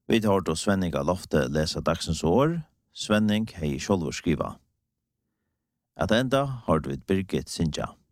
Vi tar då Svenning av Lofte läsa dagsens år. Svenning hei sjálvur skriva. At enda har du et Birgit Sindja.